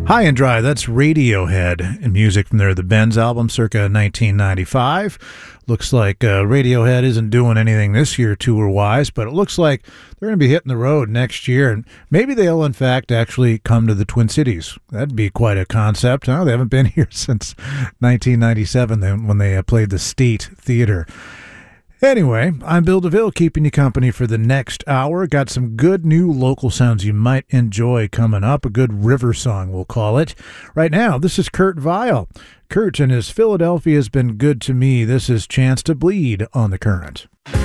High and Dry, that's Radiohead, and music from the Bends album circa 1995. Looks like Radiohead isn't doing anything this year tour-wise, but it looks like they're going to be hitting the road next year, and maybe they'll, in fact, actually come to the Twin Cities. That'd be quite a concept. Huh? They haven't been here since 1997 when they played the State Theater. Anyway, I'm Bill DeVille, keeping you company for the next hour. Got some good new local sounds you might enjoy coming up. A good river song, we'll call it. Right now, this is Kurt Vile. Kurt and his Philadelphia's Been Good to Me. This is Chance to Bleed on the Current.